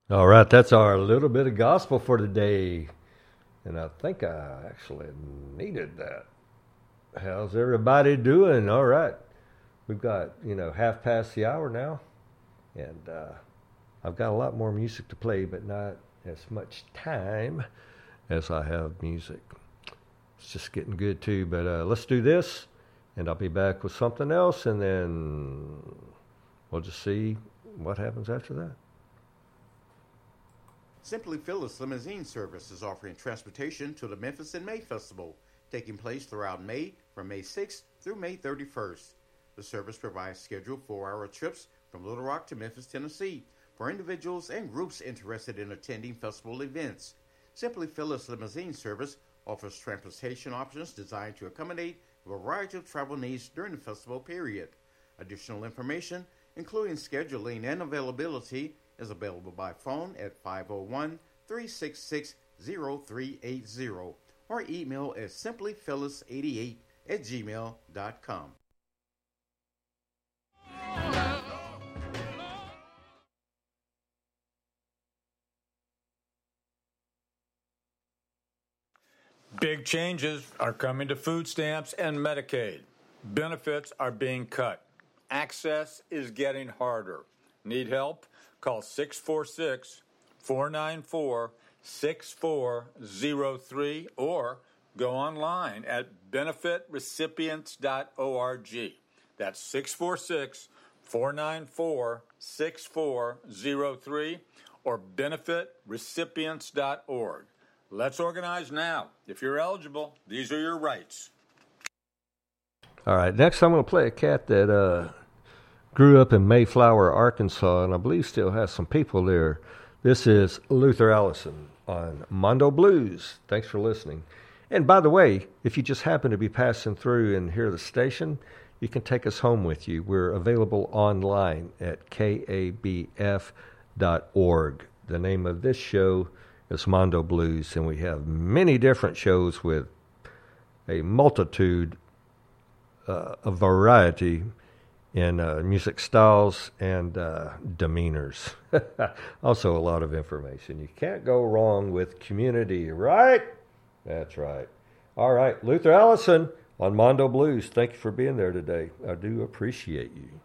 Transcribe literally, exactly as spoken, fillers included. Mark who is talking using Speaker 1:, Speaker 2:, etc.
Speaker 1: All right, that's our little bit of gospel for today. And I think I actually needed that. How's everybody doing? All right. We've got, you know, half past the hour now. And uh, I've got a lot more music to play, but not as much time as I have music. It's just getting good too. But uh, let's do this, and I'll be back with something else, and then we'll just see what happens after that.
Speaker 2: Simply Phyllis Limousine Service is offering transportation to the Memphis in May Festival, taking place throughout May from May sixth through May thirty-first. The service provides scheduled four-hour trips from Little Rock to Memphis, Tennessee, for individuals and groups interested in attending festival events. Simply Phyllis Limousine Service offers transportation options designed to accommodate a variety of travel needs during the festival period. Additional information, including scheduling and availability, is available by phone at five oh one, three six six, oh three eight oh or email at simply phyllis eighty-eight at gmail dot com.
Speaker 3: Big changes are coming to food stamps and Medicaid. Benefits are being cut. Access is getting harder. Need help? Call six four six, four nine four, six four zero three or go online at benefit recipients dot org. That's six four six, four nine four, six four zero three or benefit recipients dot org. Let's organize now. If you're eligible, these are your rights.
Speaker 1: All right, next I'm going to play a cat that uh, grew up in Mayflower, Arkansas, and I believe still has some people there. This is Luther Allison on Mondo Blues. Thanks for listening. And by the way, if you just happen to be passing through and hear the station, you can take us home with you. We're available online at K A B F dot org. The name of this show is Mondo Blues, and we have many different shows with a multitude, uh, a variety in uh, music styles and uh, demeanors. Also a lot of information. You can't go wrong with community, right? That's right. All right, Luther Allison on Mondo Blues. Thank you for being there today. I do appreciate you.